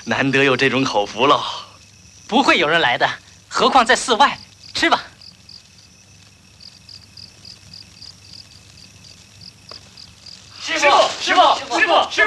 难得有这种口福喽。 不会有人来的，何况在寺外。吃吧。 师傅，师傅，师傅，师